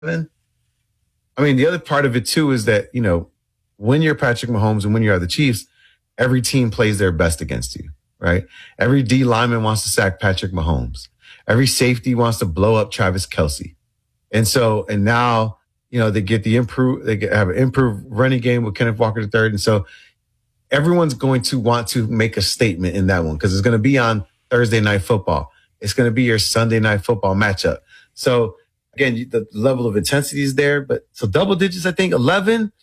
I mean, the other part of it too is that, when you're Patrick Mahomes and when you are the Chiefs, every team plays their best against you, right? Every D lineman wants to sack Patrick Mahomes. Every safety wants to blow up Travis Kelce. And now, they have an improved running game with Kenneth Walker III. And so everyone's going to want to make a statement in that one because it's going to be on Thursday Night Football. It's going to be your Sunday Night Football matchup. So again, the level of intensity is there, but so double digits, I think 11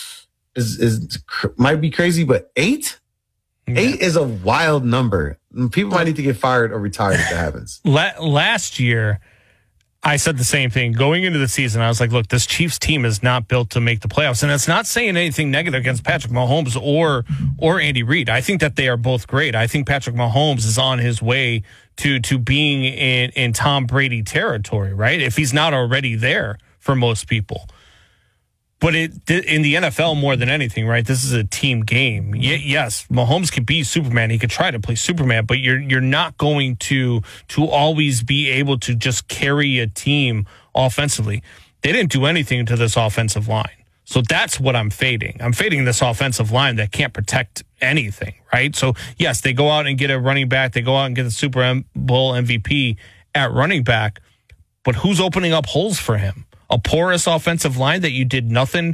might be crazy, but 8? Yeah. 8 is a wild number. People might need to get fired or retired if that happens. Last year, I said the same thing. Going into the season, I was like, look, this Chiefs team is not built to make the playoffs. And it's not saying anything negative against Patrick Mahomes or Andy Reid. I think that they are both great. I think Patrick Mahomes is on his way to being in Tom Brady territory, right? If he's not already there for most people. But in the NFL, more than anything, right? This is a team game. Yes, Mahomes could be Superman. He could try to play Superman, but you're not going to always be able to just carry a team offensively. They didn't do anything to this offensive line. So that's what I'm fading. I'm fading this offensive line that can't protect anything, right? So, yes, they go out and get a running back. They go out and get the Super Bowl MVP at running back. But who's opening up holes for him? A porous offensive line that you did nothing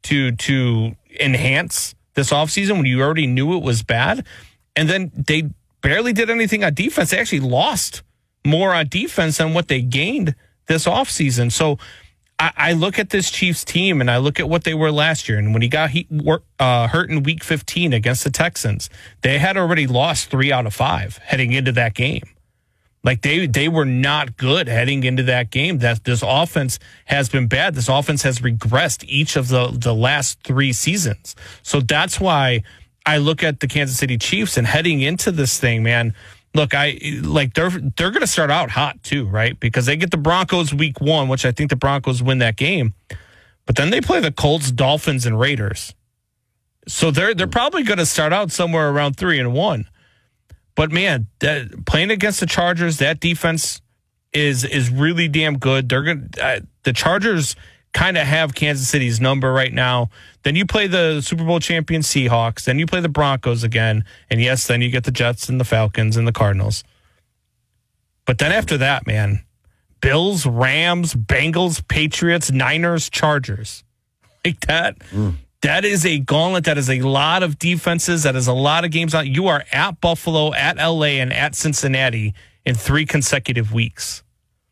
to enhance this offseason when you already knew it was bad. And then they barely did anything on defense. They actually lost more on defense than what they gained this offseason. So I look at this Chiefs team and I look at what they were last year. And when he got hurt in week 15 against the Texans, they had already lost 3 out of 5 heading into that game. Like they were not good heading into that game. That this offense has been bad. This offense has regressed each of the last 3 seasons. So that's why I look at the Kansas City Chiefs and heading into this thing, man. Look, they're going to start out hot too, right? Because they get the Broncos week 1, which I think the Broncos win that game. But then they play the Colts, Dolphins, and Raiders. So they're probably going to start out somewhere around 3-1. But man, playing against the Chargers, that defense is really damn good. The Chargers kind of have Kansas City's number right now. Then you play the Super Bowl champion Seahawks. Then you play the Broncos again, and yes, then you get the Jets and the Falcons and the Cardinals. But then after that, man, Bills, Rams, Bengals, Patriots, Niners, Chargers, like that. That is a gauntlet. That is a lot of defenses. That is a lot of games out. You are at Buffalo, at LA, and at Cincinnati in 3 consecutive weeks.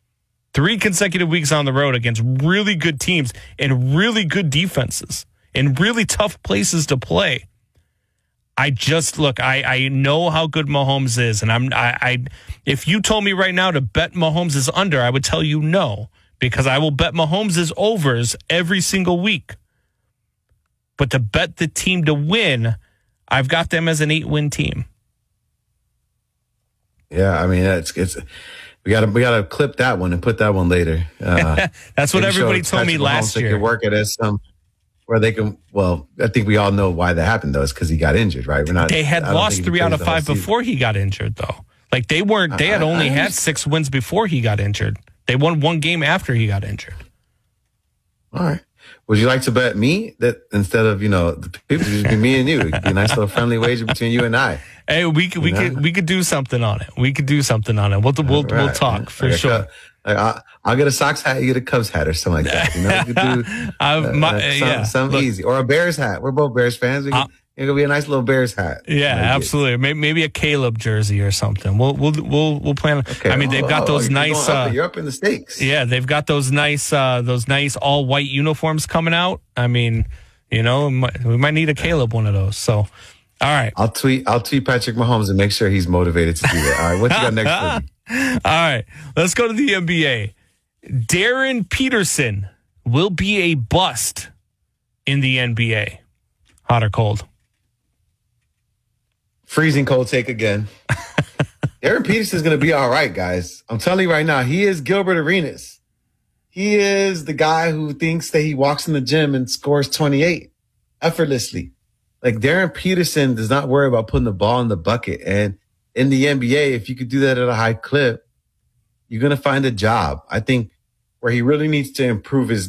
3 consecutive weeks on the road against really good teams and really good defenses and really tough places to play. I know how good Mahomes is, and if you told me right now to bet Mahomes is under, I would tell you no, because I will bet Mahomes is overs every single week. But to bet the team to win, I've got them as an 8-win team. Yeah, I mean, we gotta clip that one and put that one later. That's what everybody told me last year. They can work it as where they can. Well, I think we all know why that happened though. It's because he got injured, right? They had lost 3 out of 5 before he got injured, though. Like they weren't. They had only had 6 wins before he got injured. They won 1 game after he got injured. All right. Would you like to bet me that instead of, the people, just be me and you? It'd be a nice little friendly wager between you and I. Hey, we could do something on it. We'll talk for sure. I'll get a Sox hat, you get a Cubs hat or something like that. We could do something easy. Or a Bears hat. We're both Bears fans. It could be a nice little Bears hat. Yeah, absolutely. Maybe a Caleb jersey or something. We'll plan. Okay. I mean, they've got those nice. You're up in the stakes. Yeah, they've got those nice all white uniforms coming out. I mean, we might need a Caleb one of those. So, all right. I'll tweet Patrick Mahomes and make sure he's motivated to do that. All right, what you got next for me? All right, let's go to the NBA. Darren Peterson will be a bust in the NBA. Hot or cold? Freezing cold take again. Darren Peterson's going to be all right, guys. I'm telling you right now, he is Gilbert Arenas. He is the guy who thinks that he walks in the gym and scores 28 effortlessly. Like Darren Peterson does not worry about putting the ball in the bucket. And in the NBA, if you could do that at a high clip, you're going to find a job. I think where he really needs to improve his